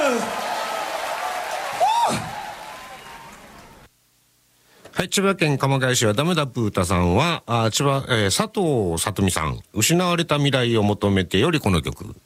はい、千葉県鎌ケ谷市はダメだプータさんは、佐藤さとみさん、失われた未来を求めてよりこの曲。